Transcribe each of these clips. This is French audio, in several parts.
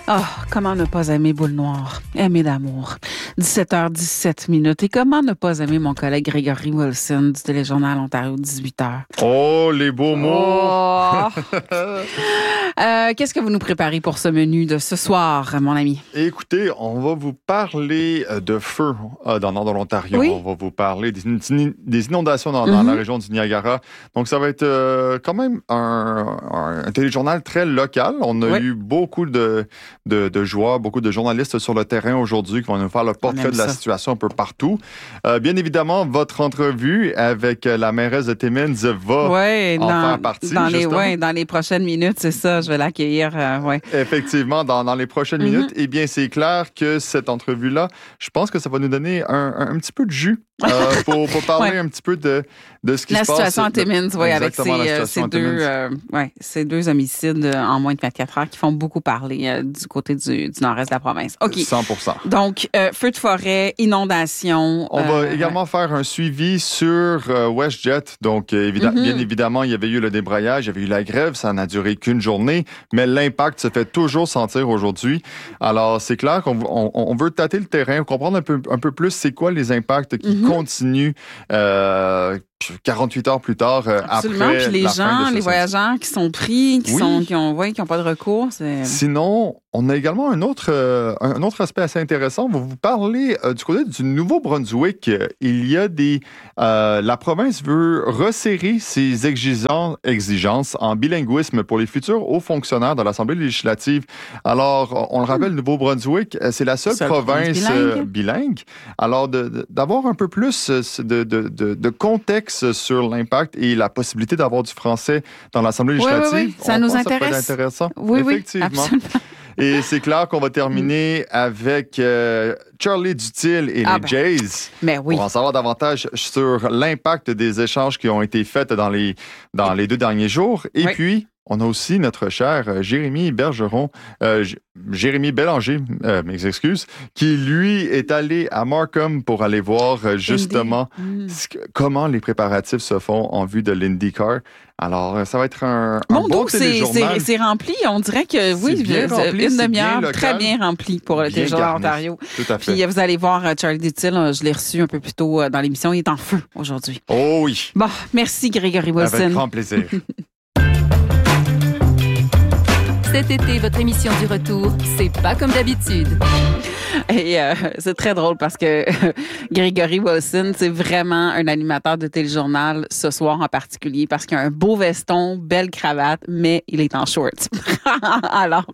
Oh, comment ne pas aimer Boule Noire, aimer d'amour. 17h17. Et comment ne pas aimer mon collègue Gregory Wilson du Téléjournal Ontario, 18h. Oh, les beaux mots! Oh. Qu'est-ce que vous nous préparez pour ce menu de ce soir, mon ami? Écoutez, on va vous parler de feu dans le nord de l'Ontario. Oui? On va vous parler des inondations dans la région du Niagara. Donc, ça va être quand même un téléjournal très local. On a eu beaucoup de joueurs, beaucoup de journalistes sur le terrain aujourd'hui qui vont nous faire le portrait de la situation un peu partout. Bien évidemment, votre entrevue avec la mairesse de Timmins va faire partie. Dans les prochaines minutes, c'est ça, je vais l'accueillir. Effectivement, dans les prochaines minutes. Eh bien, c'est clair que cette entrevue-là, je pense que ça va nous donner un petit peu de jus pour parler un petit peu de ce qui se passe. La situation à Timmins, avec ces deux homicides en moins de 24 heures qui font beaucoup parler du côté du nord-est de la province. OK. 100%. Donc, feu de forêt, inondation. On va également faire un suivi sur WestJet. Donc, bien évidemment, il y avait eu le débrayage, il y avait eu la grève, ça n'a duré qu'une journée, mais l'impact se fait toujours sentir aujourd'hui. Alors, c'est clair qu'on veut tâter le terrain, comprendre un peu plus c'est quoi les impacts qui continuent 48 heures plus tard Absolument. après Puis les la fin gens, de ce les voyageurs qui sont pris, qui n'ont pas de recours. Sinon, on a également un autre aspect assez intéressant. On va vous parler du côté du Nouveau-Brunswick. Il y a la province veut resserrer ses exigences en bilinguisme pour les futurs hauts fonctionnaires de l'Assemblée législative. Alors, on le rappelle, le Nouveau-Brunswick, c'est la seule province bilingue. Alors, d'avoir un peu plus de contexte sur l'impact et la possibilité d'avoir du français dans l'Assemblée législative. Oui. Ça nous intéresse. Ça peut être intéressant. Oui, effectivement. Absolument. Et c'est clair qu'on va terminer avec Charlie Dutil et les Jays. Mais oui. On va en savoir davantage sur l'impact des échanges qui ont été faits dans les 2 derniers jours. Et puis, on a aussi notre cher Jérémy Bélanger, mes excuses, qui, lui, est allé à Markham pour aller voir justement comment les préparatifs se font en vue de l'IndyCar. Alors, ça va être un bon téléjournal. C'est rempli. On dirait que, une demi-heure très bien remplie pour le Téléjournal Ontario. Tout à fait. Puis, vous allez voir Charlie Dutil, je l'ai reçu un peu plus tôt dans l'émission. Il est en feu aujourd'hui. Oh oui. Bon, merci Gregory Wilson. Avec grand plaisir. Cet été, votre émission du retour, c'est pas comme d'habitude. Et c'est très drôle parce que Gregory Wilson, c'est vraiment un animateur de téléjournal ce soir en particulier parce qu'il a un beau veston, belle cravate, mais il est en shorts. Alors,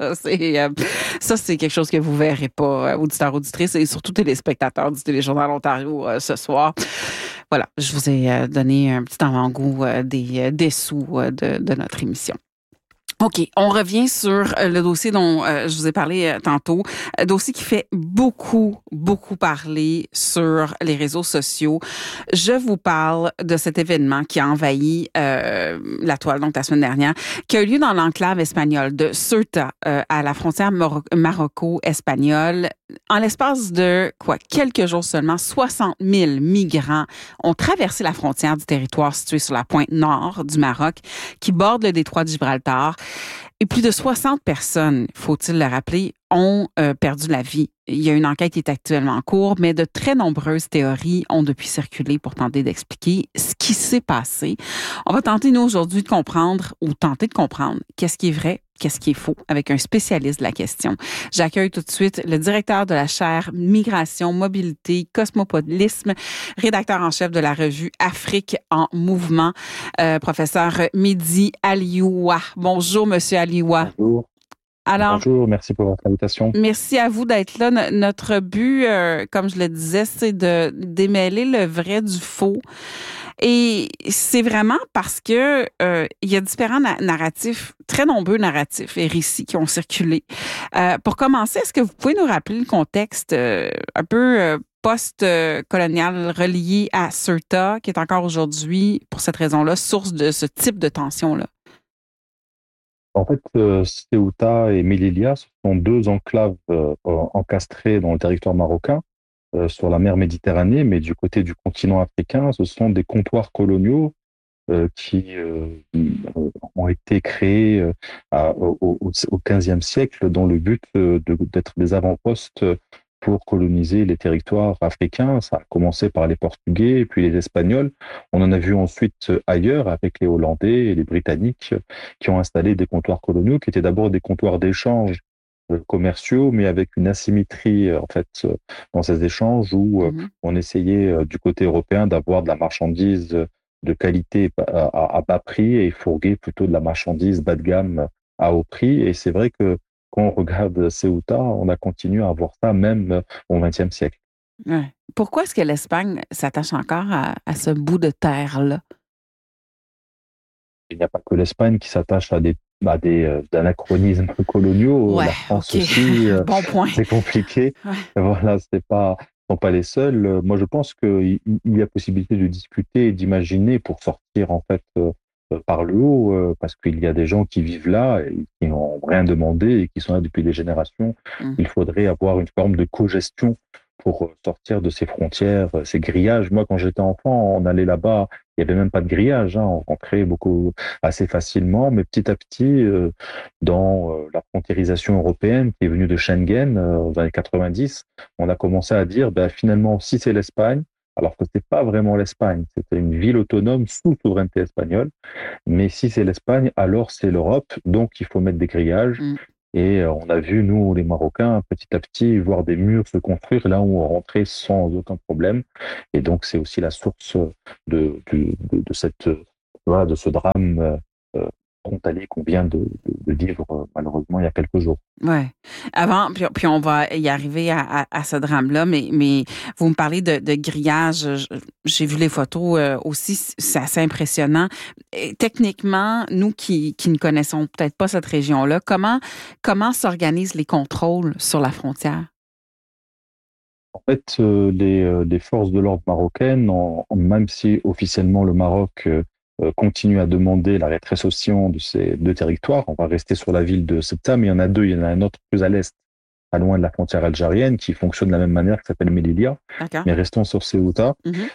c'est quelque chose que vous verrez pas, auditeurs, auditrices et surtout téléspectateurs du Téléjournal Ontario ce soir. Voilà, je vous ai donné un petit avant-goût des dessous de notre émission. OK, on revient sur le dossier dont je vous ai parlé tantôt. Dossier qui fait beaucoup parler sur les réseaux sociaux. Je vous parle de cet événement qui a envahi la toile, donc la semaine dernière, qui a eu lieu dans l'enclave espagnole de Ceuta, à la frontière maroco-espagnole. En l'espace de quelques jours seulement, 60 000 migrants ont traversé la frontière du territoire situé sur la pointe nord du Maroc, qui borde le détroit de Gibraltar. Et plus de 60 personnes, faut-il le rappeler, ont perdu la vie. Il y a une enquête qui est actuellement en cours, mais de très nombreuses théories ont depuis circulé pour tenter d'expliquer ce qui s'est passé. On va tenter, nous, aujourd'hui, de comprendre qu'est-ce qui est vrai, qu'est-ce qui est faux, avec un spécialiste de la question. J'accueille tout de suite le directeur de la chaire Migration, Mobilité, Cosmopolisme, rédacteur en chef de la revue Afrique en mouvement, professeur Mehdi Alioua. Bonjour, Monsieur Alioua. Bonjour. Alors, bonjour, merci pour votre invitation. Merci à vous d'être là. Notre but, comme je le disais, c'est de démêler le vrai du faux. Et c'est vraiment parce que il y a différents narratifs, très nombreux narratifs et récits qui ont circulé. Pour commencer, est-ce que vous pouvez nous rappeler le contexte un peu post-colonial relié à Ceuta, qui est encore aujourd'hui, pour cette raison-là, source de ce type de tension-là? En fait, Ceuta et Melilla, ce sont 2 enclaves encastrées dans le territoire marocain, sur la mer Méditerranée, mais du côté du continent africain, ce sont des comptoirs coloniaux qui ont été créés au XVe siècle dans le but d'être des avant-postes pour coloniser les territoires africains. Ça a commencé par les Portugais et puis les Espagnols. On en a vu ensuite ailleurs avec les Hollandais et les Britanniques qui ont installé des comptoirs coloniaux qui étaient d'abord des comptoirs d'échange commerciaux, mais avec une asymétrie en fait dans ces échanges où Mhm. on essayait du côté européen d'avoir de la marchandise de qualité à bas prix et fourguer plutôt de la marchandise bas de gamme à haut prix. Et c'est vrai que quand on regarde Ceuta, on a continué à avoir ça même au XXe siècle. Ouais. Pourquoi est-ce que l'Espagne s'attache encore à ce bout de terre-là? Il n'y a pas que l'Espagne qui s'attache à des anachronismes coloniaux. Ouais, La France OK. aussi, Bon point. c'est compliqué. Ouais. Voilà, sont pas les seuls. Moi, je pense qu'il y a possibilité de discuter et d'imaginer pour sortir en fait par le haut, parce qu'il y a des gens qui vivent là et qui n'ont rien demandé et qui sont là depuis des générations. Mm. Il faudrait avoir une forme de cogestion pour sortir de ces frontières, ces grillages. Moi, quand j'étais enfant, on allait là-bas, il n'y avait même pas de grillage, hein, on rentrait beaucoup assez facilement, mais petit à petit, dans la frontiérisation européenne qui est venue de Schengen aux années 90, on a commencé à dire, ben, finalement, si c'est l'Espagne, alors que c'est pas vraiment l'Espagne, c'était une ville autonome sous souveraineté espagnole, mais si c'est l'Espagne, alors c'est l'Europe, donc il faut mettre des grillages. Mm. Et on a vu, nous, les Marocains, petit à petit, voir des murs se construire là où on rentrait sans aucun problème. Et donc, c'est aussi la source de cette, voilà, de ce drame frontalier qu'on vient de vivre, malheureusement, il y a quelques jours. Ouais. Avant, puis on va y arriver à ce drame-là, mais vous me parlez de grillage. J'ai vu les photos aussi, c'est assez impressionnant. Et techniquement, nous qui ne connaissons peut-être pas cette région-là, comment s'organisent les contrôles sur la frontière? En fait, les forces de l'ordre marocaines, même si officiellement le Maroc continue à demander la rétrocession de ces deux territoires, on va rester sur la ville de Ceuta, mais il y en a deux. Il y en a un autre plus à l'est, pas loin de la frontière algérienne, qui fonctionne de la même manière, qui s'appelle Melilla. D'accord? Mais restons sur Ceuta. Mhm.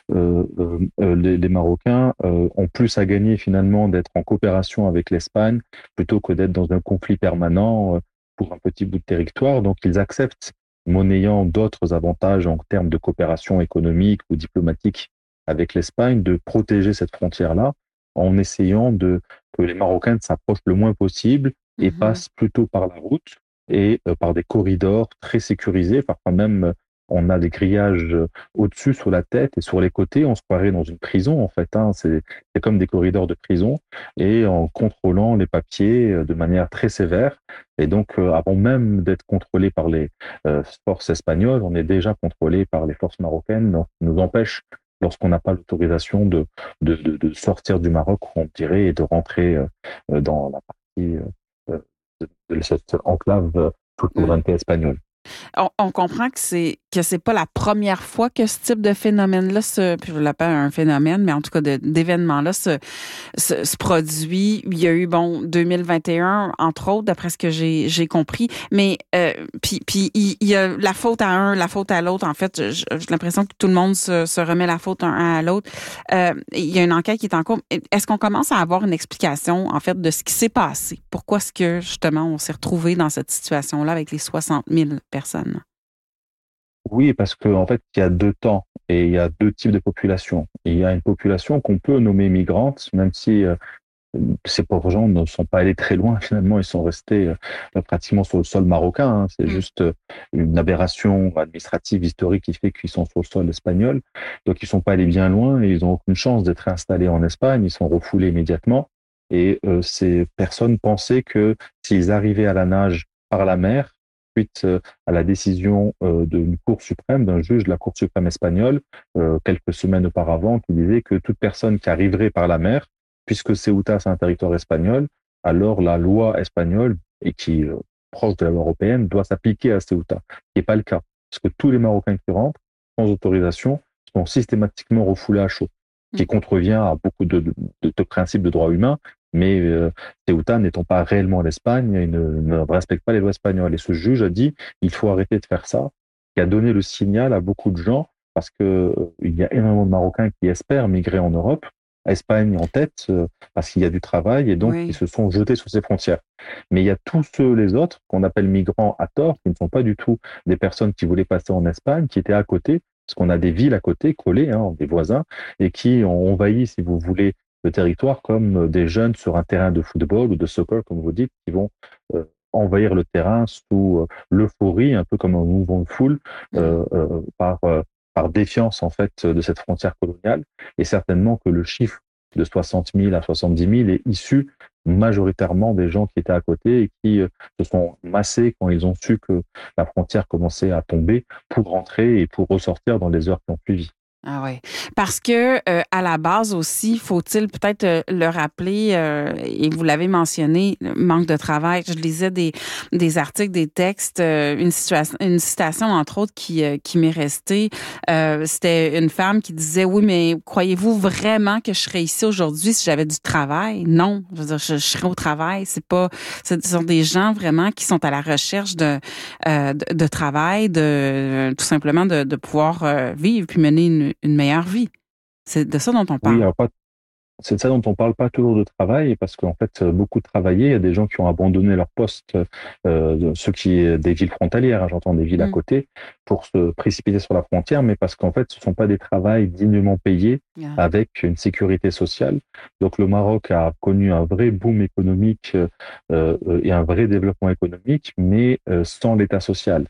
Les Marocains ont plus à gagner finalement d'être en coopération avec l'Espagne plutôt que d'être dans un conflit permanent pour un petit bout de territoire. Donc ils acceptent, monnayant d'autres avantages en termes de coopération économique ou diplomatique avec l'Espagne, de protéger cette frontière-là en essayant que les Marocains s'approchent le moins possible et Mhm. passent plutôt par la route et par des corridors très sécurisés. Parfois même, on a des grillages au-dessus, sur la tête et sur les côtés. On se croirait dans une prison, en fait. Hein. C'est comme des corridors de prison et en contrôlant les papiers de manière très sévère. Et donc, avant même d'être contrôlé par les forces espagnoles, on est déjà contrôlé par les forces marocaines, donc, qui nous empêchent, lorsqu'on n'a pas l'autorisation de sortir du Maroc, on dirait, et de rentrer dans la partie de cette enclave sous Ouais. souveraineté espagnole. On comprend que c'est pas la première fois que ce type de phénomène-là puis je l'appelle un phénomène, mais en tout cas d'événement-là se produit. Il y a eu 2021 entre autres, d'après ce que j'ai compris, mais puis il y a la faute à un, la faute à l'autre. En fait, j'ai l'impression que tout le monde se remet la faute un à l'autre. Il y a une enquête qui est en cours. Est-ce qu'on commence à avoir une explication en fait de ce qui s'est passé? Pourquoi est-ce que justement on s'est retrouvé dans cette situation-là avec les 60 000 personnes? Oui, parce qu'en fait, il y a deux temps et il y a deux types de populations. Il y a une population qu'on peut nommer migrante, même si ces pauvres gens ne sont pas allés très loin. Finalement, ils sont restés pratiquement sur le sol marocain. Hein. C'est Mm. juste une aberration administrative, historique qui fait qu'ils sont sur le sol espagnol. Donc, ils sont pas allés bien loin et ils n'ont aucune chance d'être installés en Espagne. Ils sont refoulés immédiatement. Et ces personnes pensaient que s'ils arrivaient à la nage par la mer, suite à la décision d'une Cour suprême, d'un juge de la Cour suprême espagnole, quelques semaines auparavant, qui disait que toute personne qui arriverait par la mer, puisque Ceuta, c'est un territoire espagnol, alors la loi espagnole, et qui est proche de la loi européenne, doit s'appliquer à Ceuta, ce qui n'est pas le cas. Parce que tous les Marocains qui rentrent, sans autorisation, sont systématiquement refoulés à chaud, ce qui contrevient à beaucoup de principes de droits humains, mais Ceuta n'étant pas réellement l'Espagne, il ne respecte pas les lois espagnoles. Et ce juge a dit, il faut arrêter de faire ça, qui a donné le signal à beaucoup de gens, parce que il y a énormément de Marocains qui espèrent migrer en Europe, Espagne en tête, parce qu'il y a du travail, et donc ils se sont jetés sur ces frontières. Mais il y a tous les autres qu'on appelle migrants à tort, qui ne sont pas du tout des personnes qui voulaient passer en Espagne, qui étaient à côté, parce qu'on a des villes à côté, collées, hein, des voisins, et qui ont envahi, si vous voulez, le territoire comme des jeunes sur un terrain de football ou de soccer, comme vous dites, qui vont envahir le terrain sous l'euphorie, un peu comme un mouvement de foule, par défiance en fait de cette frontière coloniale. Et certainement que le chiffre de 60 000 à 70 000 est issu majoritairement des gens qui étaient à côté et qui se sont massés quand ils ont su que la frontière commençait à tomber pour rentrer et pour ressortir dans les heures qui ont suivi. Ah ouais, parce que à la base aussi, faut-il peut-être le rappeler, et vous l'avez mentionné, le manque de travail. Je lisais des articles, des textes, une citation entre autres qui m'est restée. C'était une femme qui disait oui, mais croyez-vous vraiment que je serais ici aujourd'hui si j'avais du travail? Non, je veux dire, je serais au travail. Ce sont des gens vraiment qui sont à la recherche de travail, tout simplement de pouvoir vivre puis mener une meilleure vie. C'est de ça dont on parle. Oui, alors c'est de ça dont on parle pas toujours de travail, parce qu'en fait, beaucoup travaillaient. Il y a des gens qui ont abandonné leur poste, des villes frontalières, hein, j'entends des villes à côté, pour se précipiter sur la frontière, mais parce qu'en fait, ce sont pas des travails dignement payés, avec une sécurité sociale. Donc, le Maroc a connu un vrai boom économique et un vrai développement économique, mais sans l'État social.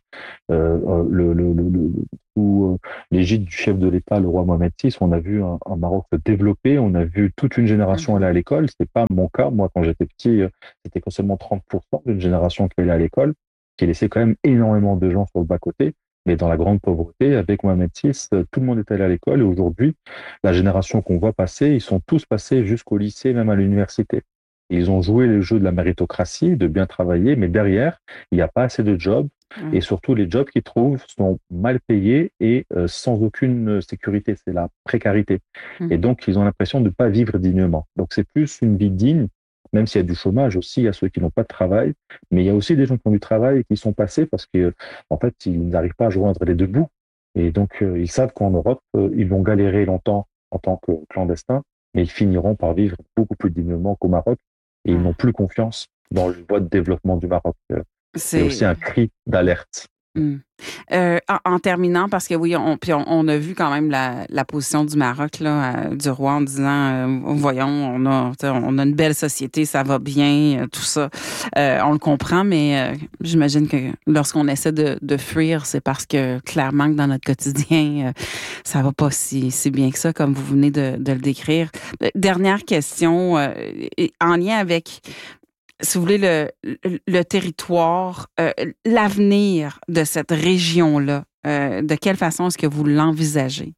Sous l'égide du chef de l'État, le roi Mohamed VI, on a vu un Maroc se développer, on a vu toute une génération aller à l'école. C'est pas mon cas. Moi, quand j'étais petit, c'était que seulement 30% d'une génération qui allait à l'école, qui laissait quand même énormément de gens sur le bas-côté. Mais dans la grande pauvreté, avec Mohamed VI, tout le monde est allé à l'école. Et aujourd'hui, la génération qu'on voit passer, ils sont tous passés jusqu'au lycée, même à l'université. Ils ont joué le jeu de la méritocratie, de bien travailler, mais derrière, il n'y a pas assez de jobs. Et surtout, les jobs qu'ils trouvent sont mal payés et sans aucune sécurité. C'est la précarité. Et donc, ils ont l'impression de ne pas vivre dignement. Donc, c'est plus une vie digne, même s'il y a du chômage aussi, il y a ceux qui n'ont pas de travail. Mais il y a aussi des gens qui ont du travail et qui sont passés parce que, en fait, ils n'arrivent pas à joindre les deux bouts. Et donc, ils savent qu'en Europe, ils vont galérer longtemps en tant que clandestins, mais ils finiront par vivre beaucoup plus dignement qu'au Maroc. Et ils n'ont plus confiance dans le voie de développement du Maroc. C'est aussi un cri d'alerte. En terminant, parce que oui, on a vu quand même la position du Maroc, là, du roi, en disant, voyons, on a une belle société, ça va bien, tout ça. On le comprend, mais j'imagine que lorsqu'on essaie de fuir, c'est parce que clairement que dans notre quotidien, ça va pas si bien que ça, comme vous venez de le décrire. Dernière question, en lien avec, si vous voulez, le territoire, l'avenir de cette région-là, de quelle façon est-ce que vous l'envisagez?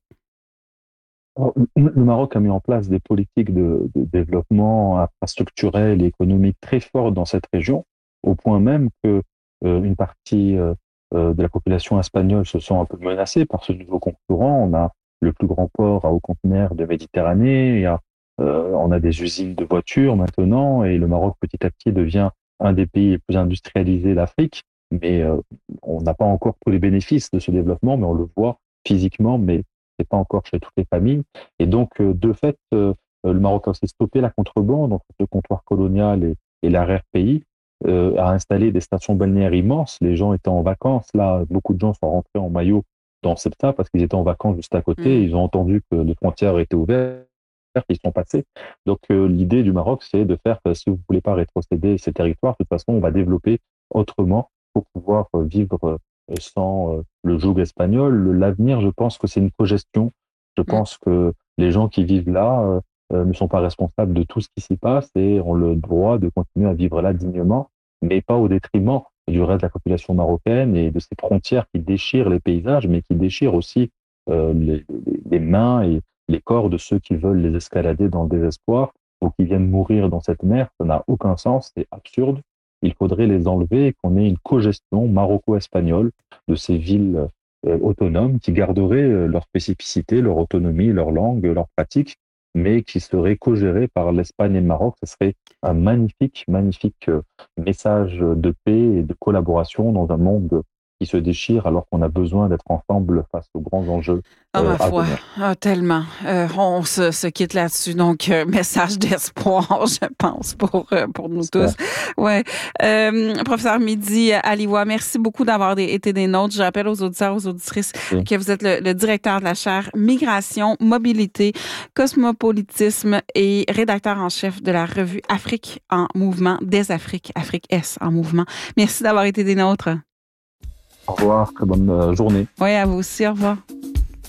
Le Maroc a mis en place des politiques de développement infrastructurel et économique très fortes dans cette région, au point même que une partie de la population espagnole se sent un peu menacée par ce nouveau concurrent. On a le plus grand port à haut conteneur de Méditerranée, on a des usines de voitures maintenant, et le Maroc petit à petit devient un des pays les plus industrialisés d'Afrique, mais on n'a pas encore tous les bénéfices de ce développement, mais on le voit physiquement, mais c'est pas encore chez toutes les familles. Et donc, de fait, le Maroc a aussi stoppé la contrebande entre le comptoir colonial et l'arrière-pays, a installé des stations balnéaires immenses. Les gens étaient en vacances. Là, beaucoup de gens sont rentrés en maillot dans Ceuta parce qu'ils étaient en vacances juste à côté. Ils ont entendu que les frontières étaient ouvertes. Ils sont passés. Donc, l'idée du Maroc, c'est de faire, si vous ne voulez pas rétrocéder ces territoires, de toute façon, on va développer autrement pour pouvoir vivre sans le joug espagnol. L'avenir, je pense que c'est une cogestion. Je pense que les gens qui vivent là ne sont pas responsables de tout ce qui s'y passe et ont le droit de continuer à vivre là dignement, mais pas au détriment du reste de la population marocaine et de ces frontières qui déchirent les paysages, mais qui déchirent aussi les mains et les corps de ceux qui veulent les escalader dans le désespoir ou qui viennent mourir dans cette mer. Ça n'a aucun sens, c'est absurde. Il faudrait les enlever et qu'on ait une cogestion maroco-espagnole de ces villes autonomes qui garderaient leur spécificité, leur autonomie, leur langue, leurs pratiques, mais qui seraient co-gérées par l'Espagne et le Maroc. Ce serait un magnifique message de paix et de collaboration dans un monde qui se déchirent alors qu'on a besoin d'être ensemble face aux grands enjeux. Ma foi, tellement. On se quitte là-dessus. Donc, message d'espoir, je pense, pour nous tous. Ouais. Professeur Mehdi Aliwa, merci beaucoup d'avoir été des nôtres. Je rappelle aux auditeurs, aux auditrices que vous êtes le directeur de la chaire Migration, Mobilité, Cosmopolitisme et rédacteur en chef de la revue Afrique en mouvement, des Afriques, Afrique S en mouvement. Merci d'avoir été des nôtres. Au revoir, très bonne journée. Oui, à vous aussi, au revoir.